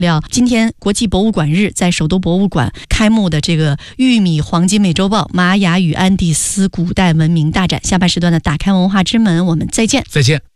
聊今天国际博物馆日在首都博物馆开幕的这个玉米黄金美洲豹玛雅与安第斯古代文明大展。下半时段的打开文化之门，我们再见。 再见。